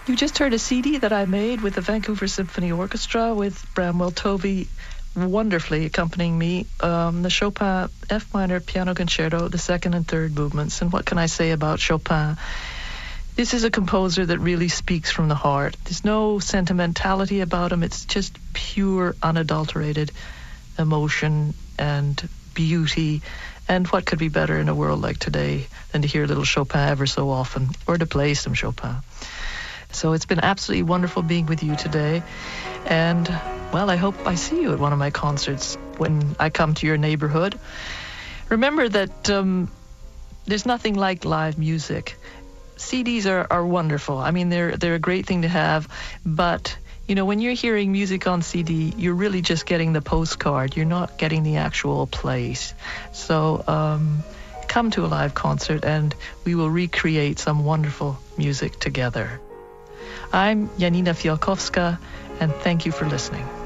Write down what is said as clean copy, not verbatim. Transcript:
You just heard a CD that I made with the Vancouver Symphony Orchestra with Bramwell Tovey wonderfully accompanying me, the Chopin F minor piano concerto, the second and third movements. And what can I say about Chopin? This is a composer that really speaks from the heart. There's no sentimentality about him. It's just pure, unadulterated emotion and beauty. And what could be better in a world like today than to hear a little Chopin ever so often, or to play some Chopin? So it's been absolutely wonderful being with you today. And, well, I hope I see you at one of my concerts when I come to your neighborhood. Remember that there's nothing like live music. CDs are wonderful. I mean, they're a great thing to have. But, you know, when you're hearing music on CD, you're really just getting the postcard. You're not getting the actual place. So come to a live concert and we will recreate some wonderful music together. I'm Janina Fialkowska, and thank you for listening.